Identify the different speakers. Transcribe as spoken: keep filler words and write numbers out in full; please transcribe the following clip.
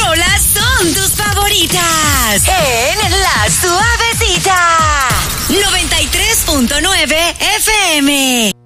Speaker 1: rolas son tus favoritas? En La Suavecita. noventa y tres punto nueve F M.